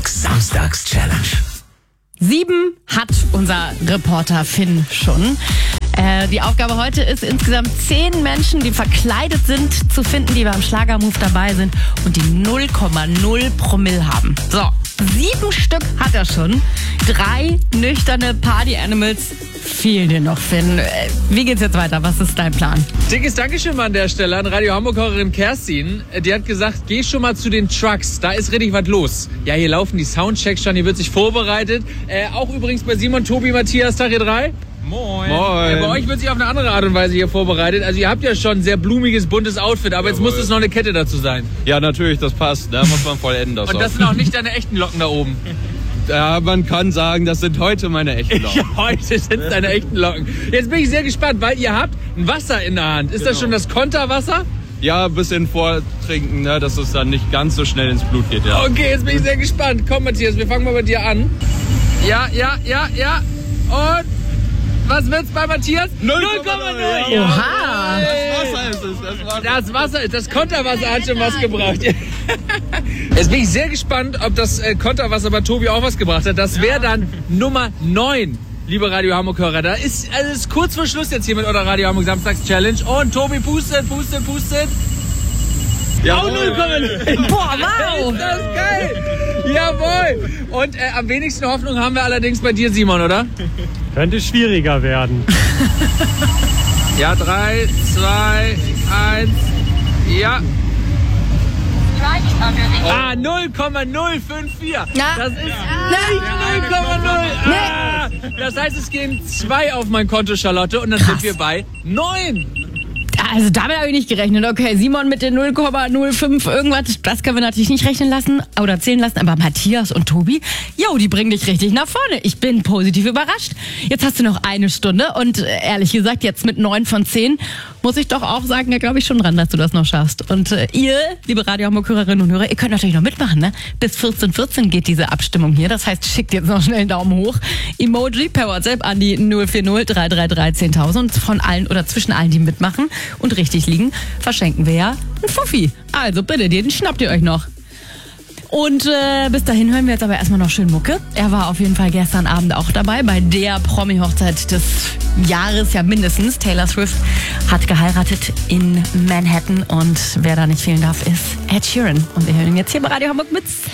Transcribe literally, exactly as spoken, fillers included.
Hamburg Samstags-Challenge. Sieben hat unser Reporter Finn schon. Äh, die Aufgabe heute ist, insgesamt zehn Menschen, die verkleidet sind, zu finden, die beim Schlagermove dabei sind und die null Komma null Promille haben. So, sieben Stück hat er schon. Drei nüchterne Party-Animals fehlen dir noch, Finn. Äh, wie geht's jetzt weiter? Was ist dein Plan? Dickes Dankeschön mal an der Stelle an Radio Hamburg-Hörerin Kerstin. Die hat gesagt, geh schon mal zu den Trucks, da ist richtig was los. Ja, hier laufen die Soundchecks schon, hier wird sich vorbereitet. Äh, auch übrigens bei Simon, Tobi, Matthias, Tag ihr drei. Moin. Moin. Ja, bei euch wird sich auf eine andere Art und Weise hier vorbereitet. Also ihr habt ja schon ein sehr blumiges, buntes Outfit, aber jetzt Jawohl. muss es noch eine Kette dazu sein. Ja, natürlich, das passt. Da muss man vollenden. Das Und das auch. sind auch nicht deine echten Locken da oben. Ja, man kann sagen, das sind heute meine echten Locken. Ja, heute sind es deine echten Locken. Jetzt bin ich sehr gespannt, weil ihr habt ein Wasser in der Hand. Ist Genau. das schon das Konterwasser? Ja, ein bisschen vortrinken, ne, dass es dann nicht ganz so schnell ins Blut geht. Ja. Okay, jetzt bin ich sehr gespannt. Komm, Matthias, wir fangen mal bei dir an. Ja, ja, ja, ja. Und was wird's bei Matthias? null Komma null. Oha. Das Wasser ist es. Das Wasser. Das Wasser, das Konterwasser hat schon was gebracht. Jetzt bin ich sehr gespannt, ob das äh, Konterwasser bei Tobi auch was gebracht hat. Das wäre dann Nummer neun, liebe Radio Hamburg-Hörer. Da ist, also ist kurz vor Schluss jetzt hier mit eurer Radio Hamburg Samstags-Challenge. Und Tobi, pustet, pustet, pustet. Ja, Auch null Komma null. Boah, wow. Ist das geil. Jawohl. Und äh, am wenigsten Hoffnung haben wir allerdings bei dir, Simon, oder? Könnte schwieriger werden. Ja, drei, zwei, eins, ja. Ah, null Komma null fünf vier. Ja. Das ist nicht null Komma null. Ah, das heißt, es gehen zwei auf mein Konto, Charlotte, und dann Krass. sind wir bei neun. Also damit habe ich nicht gerechnet. Okay, Simon mit den null Komma null fünf irgendwas, das können wir natürlich nicht rechnen lassen oder zählen lassen. Aber Matthias und Tobi, jo, die bringen dich richtig nach vorne. Ich bin positiv überrascht. Jetzt hast du noch eine Stunde und äh, ehrlich gesagt, jetzt mit neun von zehn muss ich doch auch sagen, da glaube ich schon dran, dass du das noch schaffst. Und äh, ihr, liebe Radio Hamburg-Hörerinnen und Hörer, ihr könnt natürlich noch mitmachen, ne? Bis vierzehn Uhr vierzehn geht diese Abstimmung hier. Das heißt, schickt jetzt noch schnell einen Daumen hoch. Emoji per WhatsApp an die null vier null drei drei drei zehntausend. Von allen oder zwischen allen, die mitmachen und richtig liegen, verschenken wir ja einen Fuffi. Also bitte, den schnappt ihr euch noch. Und äh, bis dahin hören wir jetzt aber erstmal noch schön Mucke. Er war auf jeden Fall gestern Abend auch dabei bei der Promi-Hochzeit des Jahres, ja mindestens. Taylor Swift hat geheiratet in Manhattan und wer da nicht fehlen darf, ist Ed Sheeran. Und wir hören ihn jetzt hier bei Radio Hamburg mit